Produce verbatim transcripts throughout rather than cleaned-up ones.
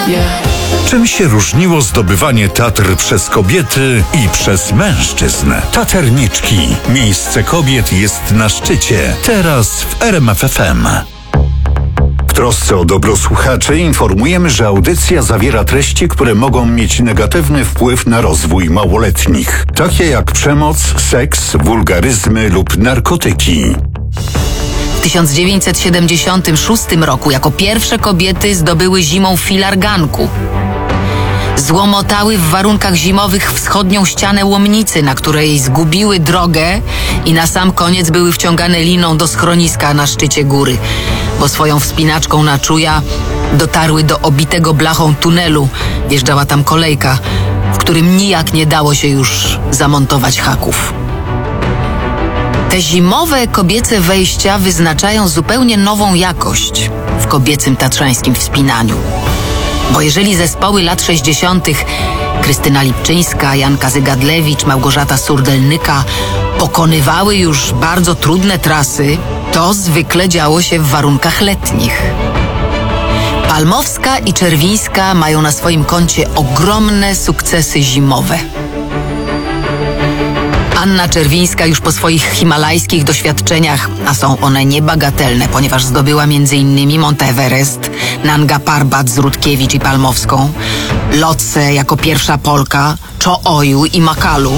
Czym się różniło zdobywanie Tatr przez kobiety i przez mężczyzn? Taterniczki. Miejsce kobiet jest na szczycie. Teraz w R M F F M. W trosce o dobro słuchaczy informujemy, że audycja zawiera treści, które mogą mieć negatywny wpływ na rozwój małoletnich, takie jak przemoc, seks, wulgaryzmy lub narkotyki. W tysiąc dziewięćset siedemdziesiątym szóstym roku jako pierwsze kobiety zdobyły zimą filar ganku. Złomotały w warunkach zimowych wschodnią ścianę Łomnicy, na której zgubiły drogę i na sam koniec były wciągane liną do schroniska na szczycie góry, bo swoją wspinaczką na czuja dotarły do obitego blachą tunelu. Wjeżdżała tam kolejka, w którym nijak nie dało się już zamontować haków. Te zimowe kobiece wejścia wyznaczają zupełnie nową jakość w kobiecym tatrzańskim wspinaniu. Bo jeżeli zespoły lat sześćdziesiątych Krystyna Lipczyńska, Janka Zygadlewicz, Małgorzata Surdelnyka pokonywały już bardzo trudne trasy, to zwykle działo się w warunkach letnich. Palmowska i Czerwińska mają na swoim koncie ogromne sukcesy zimowe. Anna Czerwińska już po swoich himalajskich doświadczeniach, a są one niebagatelne, ponieważ zdobyła między innymi Mount Everest, Nanga Parbat z Rutkiewicz i Palmowską, Lhotse jako pierwsza Polka, Cho Oyu i Makalu.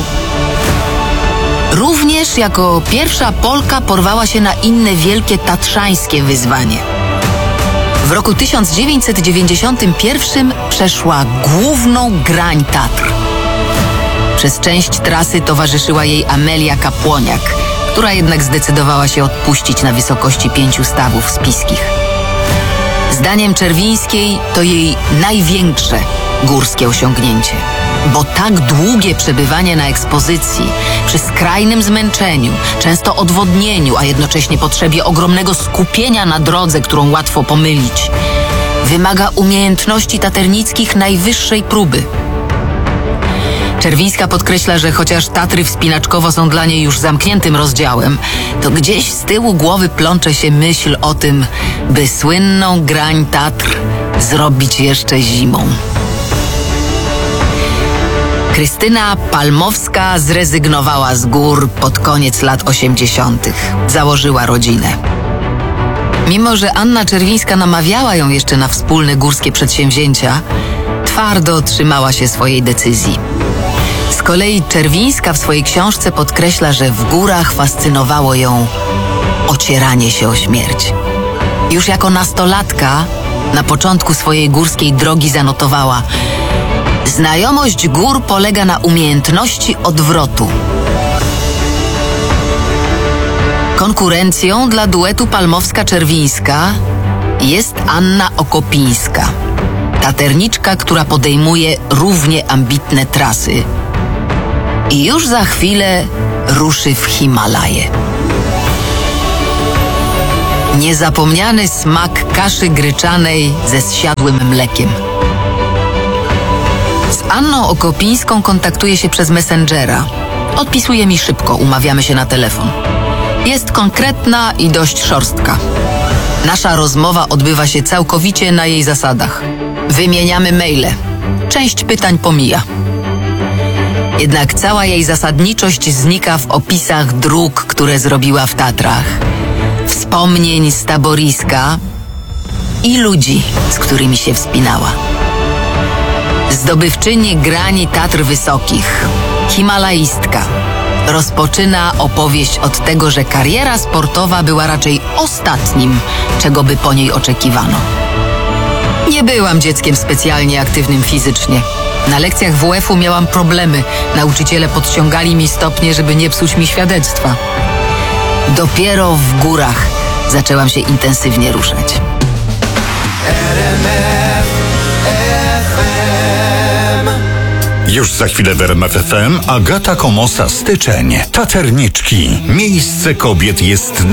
Również jako pierwsza Polka porwała się na inne wielkie tatrzańskie wyzwanie. W roku tysiąc dziewięćset dziewięćdziesiątym pierwszym przeszła główną grań Tatr. Przez część trasy towarzyszyła jej Amelia Kapłoniak, która jednak zdecydowała się odpuścić na wysokości pięciu stawów spiskich. Zdaniem Czerwińskiej to jej największe górskie osiągnięcie, bo tak długie przebywanie na ekspozycji przy skrajnym zmęczeniu, często odwodnieniu, a jednocześnie potrzebie ogromnego skupienia na drodze, którą łatwo pomylić, wymaga umiejętności taternickich najwyższej próby. Czerwińska podkreśla, że chociaż Tatry wspinaczkowo są dla niej już zamkniętym rozdziałem, to gdzieś z tyłu głowy plącze się myśl o tym, by słynną grań Tatr zrobić jeszcze zimą. Krystyna Palmowska zrezygnowała z gór pod koniec lat osiemdziesiątych. Założyła rodzinę. Mimo że Anna Czerwińska namawiała ją jeszcze na wspólne górskie przedsięwzięcia, twardo trzymała się swojej decyzji. Z kolei Czerwińska w swojej książce podkreśla, że w górach fascynowało ją ocieranie się o śmierć. Już jako nastolatka na początku swojej górskiej drogi zanotowała: znajomość gór polega na umiejętności odwrotu. Konkurencją dla duetu Palmowska-Czerwińska jest Anna Okopińska, taterniczka, która podejmuje równie ambitne trasy i już za chwilę ruszy w Himalaje. Niezapomniany smak kaszy gryczanej ze zsiadłym mlekiem. Z Anną Okopińską kontaktuje się przez Messengera. Odpisuje mi szybko, umawiamy się na telefon. Jest konkretna i dość szorstka. Nasza rozmowa odbywa się całkowicie na jej zasadach. Wymieniamy maile. Część pytań pomija. Jednak cała jej zasadniczość znika w opisach dróg, które zrobiła w Tatrach, wspomnień z taboriska i ludzi, z którymi się wspinała. Zdobywczyni grani Tatr Wysokich, himalaistka, rozpoczyna opowieść od tego, że kariera sportowa była raczej ostatnim, czego by po niej oczekiwano. Nie byłam dzieckiem specjalnie aktywnym fizycznie. Na lekcjach W F-u miałam problemy. Nauczyciele podciągali mi stopnie, żeby nie psuć mi świadectwa. Dopiero w górach zaczęłam się intensywnie ruszać. R M F F M. Już za chwilę w R M F F M Agata Komosa Styczeń. Taterniczki. Miejsce kobiet jest